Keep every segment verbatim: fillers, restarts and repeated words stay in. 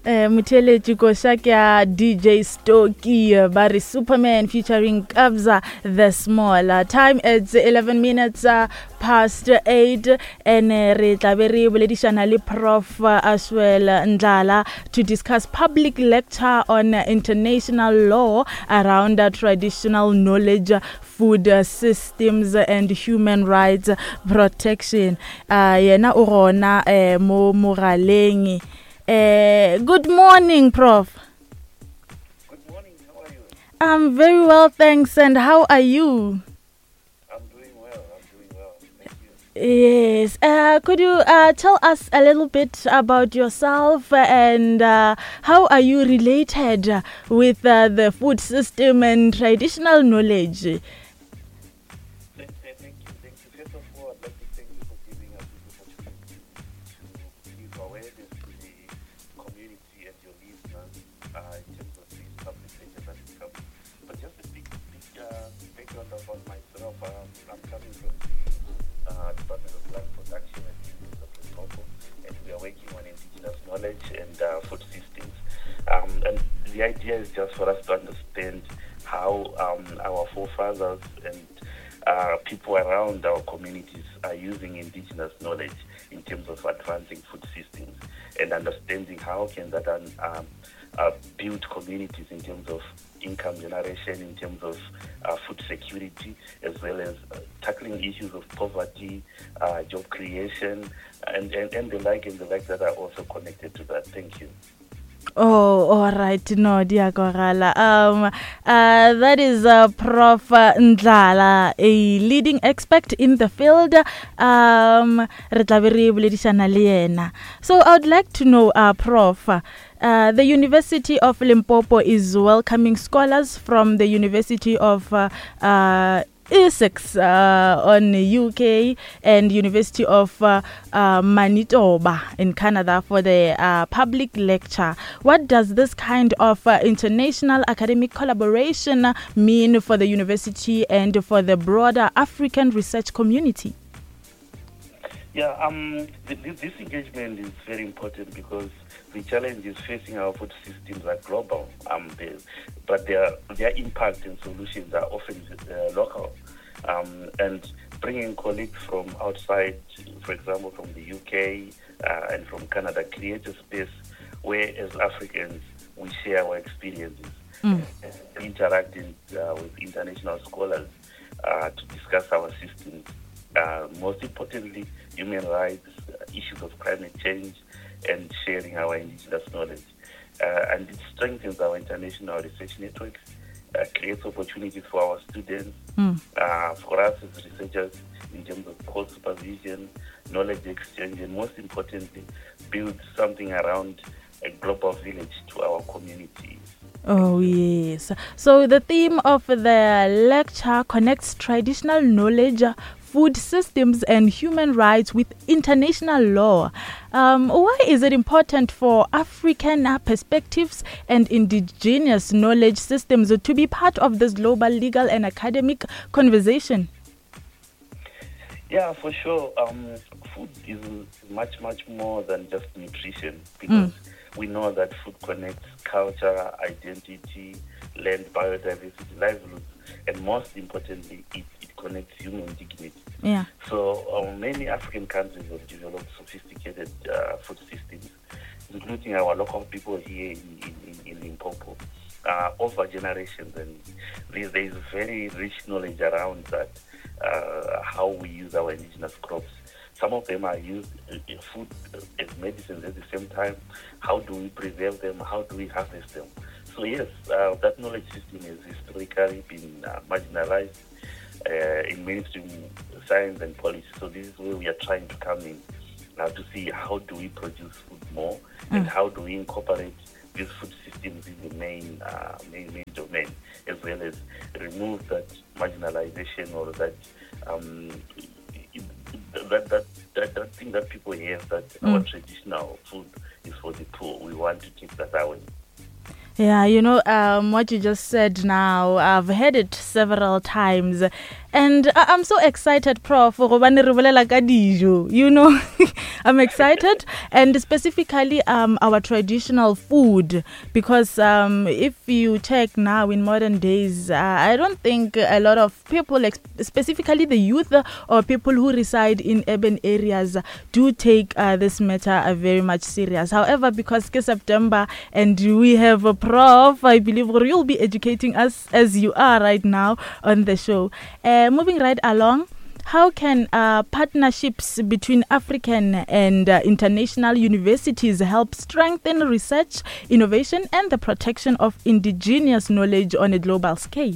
Mutheletši Koshakya, D J Stoki, uh, Barry Superman featuring Kabza the Small. Uh, time is eleven minutes uh, past eight, and uh, re tla be re boledishana le Prof uh, Ashwell Ndlala to discuss public lecture on uh, international law around uh, traditional knowledge, uh, food uh, systems uh, and human rights protection. Uh, yena o gona uh, mo mogaleng. Uh, good morning, Prof. Good morning, how are you? I'm very well, thanks. And how are you? I'm doing well, I'm doing well. Thank you. Yes. Uh, could you uh, tell us a little bit about yourself and uh, how are you related with uh, the food system and traditional knowledge? Thank, thank, thank you. Thank you. First of all, I'd like to thank you for giving us this opportunity to give awareness to the community and your listeners uh, in terms of these public sector that is coming. But just a big, big uh, background about myself. Um, I'm coming from the uh, Department of Land Production and Business of Limpopo, and we are working on indigenous knowledge and uh, food systems. Um, and the idea is just for us to understand how um, our forefathers and uh, people around our communities are using indigenous knowledge in terms of advancing food systems and understanding how can that um, uh, build communities in terms of income generation, in terms of uh, food security, as well as uh, tackling issues of poverty, uh, job creation, and, and, and the like and the like that are also connected to that. Thank you. Oh, all right. No, dear Korala. Um, uh, that is uh, Prof Ndlala, a leading expert in the field. Um, re tla be re boledishana le yena. So I would like to know, uh, Prof, uh, the University of Limpopo is welcoming scholars from the University of uh, uh, Essex uh, on the U K and University of uh, uh, Manitoba in Canada for the uh, public lecture. What does this kind of uh, international academic collaboration mean for the university and for the broader African research community? Yeah, um, th- th- this engagement is very important because the challenges facing our food systems are global, um, they, but their their impact and solutions are often uh, local. Um, and bringing colleagues from outside, for example, from the U K uh, and from Canada, creates a space where, as Africans, we share our experiences, Mm. and interacting uh, with international scholars uh, to discuss our systems. Uh, most importantly, human rights, uh, issues of climate change, and sharing our indigenous knowledge. Uh, and it strengthens our international research networks, uh, creates opportunities for our students, Mm. uh, for us as researchers in terms of course supervision, knowledge exchange, and most importantly, build something around a global village to our communities. Oh, yes. So the theme of the lecture connects traditional knowledge, food systems, and human rights with international law. Um, why is it important for African uh, perspectives and indigenous knowledge systems to be part of this global legal and academic conversation? Yeah, for sure. Um, food is much, much more than just nutrition because mm. we know that food connects culture, identity, land, biodiversity, livelihoods, and most importantly, it, it connects human dignity. Yeah. So uh, many African countries have developed sophisticated uh, food systems, including our local people here in, in, in Limpopo, uh, over generations. And there, there is very rich knowledge around that. Uh, how we use our indigenous crops. Some of them are used in food as medicines at the same time. How do we preserve them? How do we harvest them? So yes, uh, that knowledge system has historically been uh, marginalized uh, in mainstream science and policy. So this is where we are trying to come in now to see how do we produce food more mm. and how do we incorporate these food systems in the main, uh, main, main domain, as well as remove that marginalization or that um, that, that, that that thing that people hear that mm. our traditional food is for the poor. We want to take that away. Yeah, you know, um, what you just said now, I've heard it several times. And I- I'm so excited, Prof. gobane re bolela ka dijo. You know, I'm excited. And specifically um, our traditional food. Because um, if you check now in modern days, uh, I don't think a lot of people, ex- specifically the youth uh, or people who reside in urban areas, uh, do take uh, this matter uh, very much serious. However, because it's September and we have a Prof, I believe you'll be educating us as you are right now on the show. Uh, moving right along, how can uh, partnerships between African and uh, international universities help strengthen research, innovation, and the protection of indigenous knowledge on a global scale?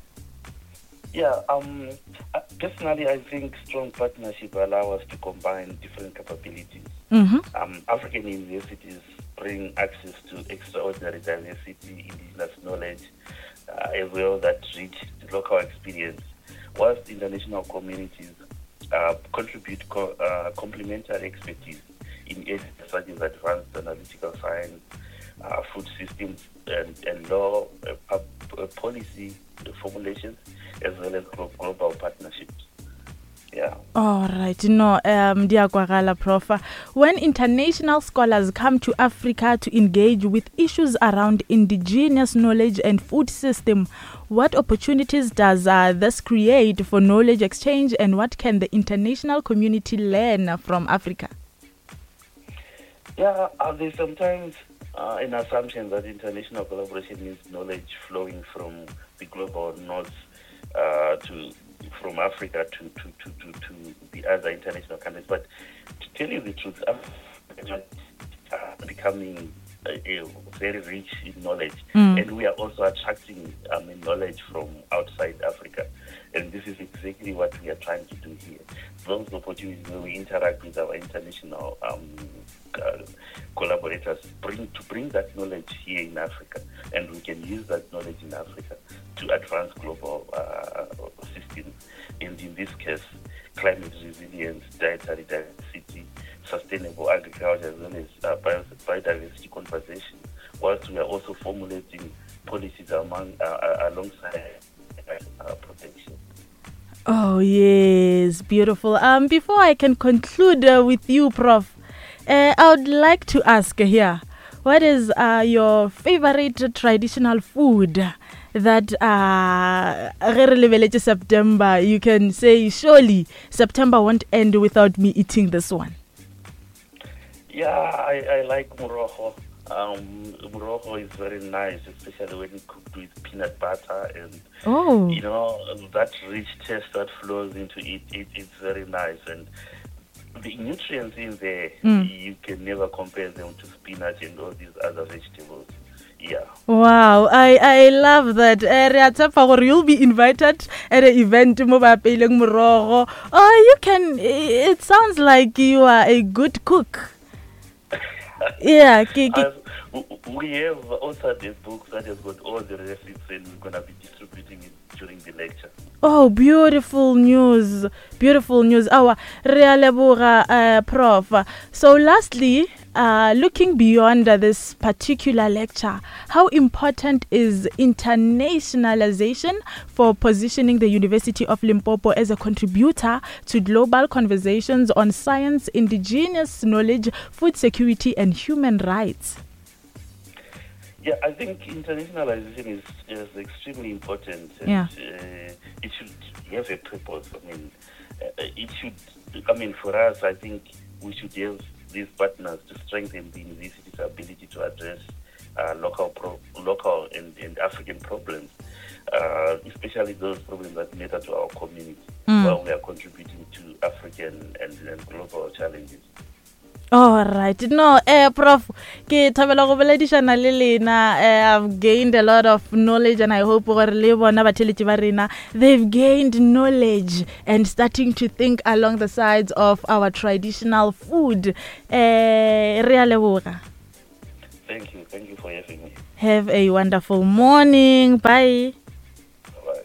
Yeah, um, uh, personally, I think strong partnership allow us to combine different capabilities. Mm-hmm. Um, African universities bring access to extraordinary diversity, indigenous knowledge, uh, as well that rich local experience, whilst international communities uh, contribute co- uh, complementary expertise in areas such as advanced analytical science, uh, food systems, and, and law, uh, pub- uh, policy formulations, as well as glo- global partnerships. Yeah. All right, no, um, Diakwagala Prof. When international scholars come to Africa to engage with issues around indigenous knowledge and food system, what opportunities does uh, this create for knowledge exchange, and what can the international community learn from Africa? Yeah, uh, there's sometimes uh, an assumption that international collaboration means knowledge flowing from the global north uh, to from Africa to, to, to, to, to the other international countries. But to tell you the truth, Africa is uh, becoming uh, uh, very rich in knowledge, Mm. and we are also attracting um, knowledge from outside Africa. And this is exactly what we are trying to do here. Those opportunities where we interact with our international um, uh, collaborators bring to bring that knowledge here in Africa, and we can use that knowledge in Africa to advance global uh, systems, and in this case, climate resilience, dietary diversity, sustainable agriculture, as well as uh, bio- biodiversity conservation, whilst we are also formulating policies among uh, uh, alongside uh, protection. Oh, yes, beautiful. Um, before I can conclude uh, with you, Prof, uh, I would like to ask here, what is uh, your favorite traditional food that uh, September, you can say, surely September won't end without me eating this one? Yeah, I, I like morojo. Um, morojo is very nice, especially when cooked with peanut butter and, Oh. you know, that rich taste that flows into it. it it's very nice. And the nutrients in there, Mm. you can never compare them to spinach and all these other vegetables. Yeah. Wow, I I love that. Uh, re a tshepa gore you'll be invited at an event mo ba apeileng morogo. Oh, you can. It sounds like you are a good cook. Yeah, ke, ke, As w- we have authored a book that has got all the recipes, and we're going to be distributing it during the lecture. Oh, beautiful news. Beautiful news. Awa, re a leboga, uh, Prof. So lastly, uh, looking beyond uh, this particular lecture, how important is internationalization for positioning the University of Limpopo as a contributor to global conversations on science, indigenous knowledge, food security, and human rights? Yeah, I think internationalization is, is extremely important. And, Yeah. uh, it should have a purpose. I mean, uh, it should, I mean, for us, I think we should have these partners to strengthen the university's ability to address uh, local pro- local and, and African problems, uh, especially those problems that matter to our community, Mm. while we are contributing to African and, and global challenges. All right. No, eh, Prof, ke thabela go boledishana le lena. eh, I've gained a lot of knowledge, and I hope gore le bona batheletši ba rena, they've gained knowledge and starting to think along the sides of our traditional food. Eh, re a leboga. Thank you. Thank you for having me. Have a wonderful morning. Bye. Bye.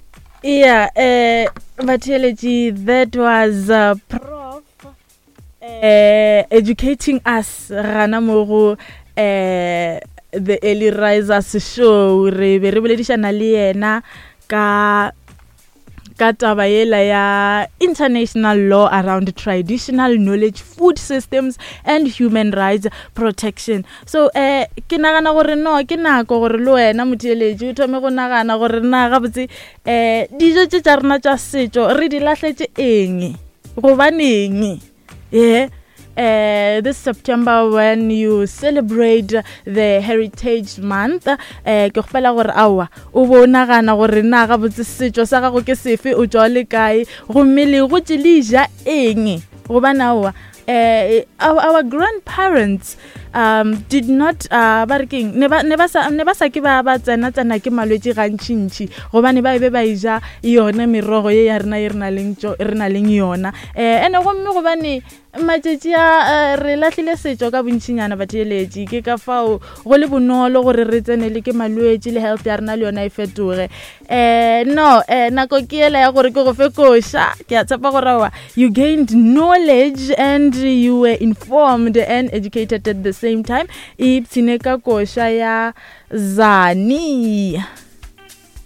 Yeah, uh, Batheletši, that was uh, Prof. Uh, uh, educating us gana mo go uh, the Early Risers show re be re boledishana le yena ka ka taba yela ya international law around traditional knowledge, food systems and human rights protection. So eh ke nagana gore no ke nako gore le wena motheletsi o thome go nagana gore na ga botse eh dijo tse tsa rena tsa setso re di lahletse eng go baneng. Yeah. Uh, this September when you celebrate the Heritage Month, ke gopela gore awa o bona gana gore na ga botse setso sa gago ke sefe o tswa le kae go mmele go tsilija eng go bana awa. Uh, our, our grandparents um, did not uh, barking never never sa never sa ke ba ba tsena tsena ke malwetse ga ntšintši gobane ba be ba ija yona merogo ye ya rena ye rena leng tso rena leng yona eh ene go mme gobane matšetši a re lahlile setso ka bontšinyana batheletši ke ka fao go le bonolo gore re tsenele ke malwetse le health ya rena le yona e fetoge eh no eh nako ke ela ya gore ke go fe koša ke a tshepa gore you gained knowledge and you were informed and educated at the same time. Ipsine ka koša ya Zani.